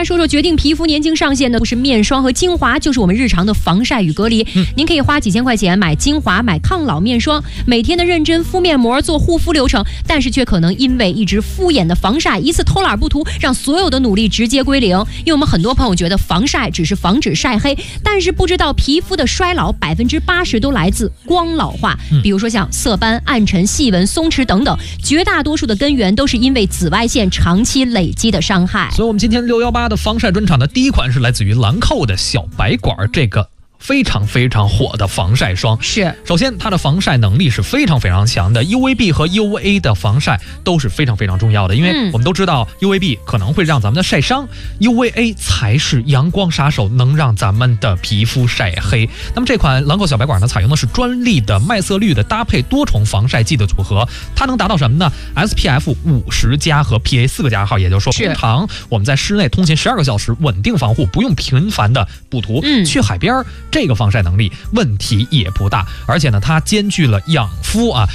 来说说决定皮肤年轻上限的，不是面霜和精华，就是我们日常的防晒与隔离。您可以花几千块钱买精华、买抗老面霜，每天的认真敷面膜、做护肤流程，但是却可能因为一直敷衍的防晒，一次偷懒不涂，让所有的努力直接归零。因为我们很多朋友觉得防晒只是防止晒黑，但是不知道皮肤的衰老80%都来自光老化。比如说像色斑、暗沉、细纹、松弛等等，绝大多数的根源都是因为紫外线长期累积的伤害。 所以我们今天618的防晒专场的第一款是来自于兰蔻的小白管，这个非常非常火的防晒霜。 是， 首先它的防晒能力是非常非常强的， UVB 和 UVA 的防晒都是非常非常重要的，因为我们都知道 UVB 可能会让咱们的晒伤， UVA 才是阳光杀手，能让咱们的皮肤晒黑。那么这款兰蔻小白管呢，采用的是专利的麦色氯的搭配多重防晒剂的组合，它能达到什么呢？ SPF 50+和 PA 4个加号，也就是说通常我们在室内通勤12个小时稳定防护，不用频繁的补涂。去海边这个防晒能力问题也不大，而且呢它兼具了养肤